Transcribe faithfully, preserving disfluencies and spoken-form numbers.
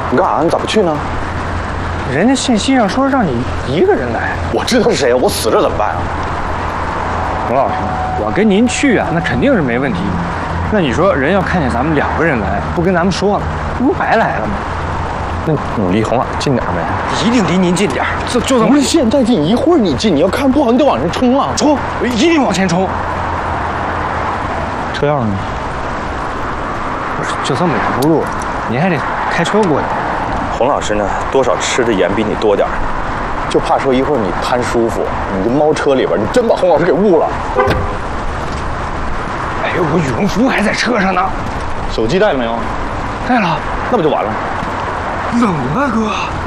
你干啥？你咋不去呢？ 人家信息上说让你一个人来。 我知道是谁，我死这怎么办啊？ 洪老师，我跟您去啊，那肯定是没问题。那你说人要看见咱们两个人来，不跟咱们说了，这不白来了吗？ 那你离洪老师近点呗。 一定离您近点，就就这么。 不是现在近，一会儿你近，你要看不好，你得往前冲啊！ 冲，我一定往前冲。 车钥匙呢？ 不是，就这么远不路，您还得开车过去。 洪老师呢，多少吃的盐比你多点儿，就怕说一会儿你贪舒服，你就猫车里边，你真把洪老师给误了。 哎呦，我羽绒服还在车上呢。 手机带了没有？ 带了。 那不就完了？ 冷啊，哥。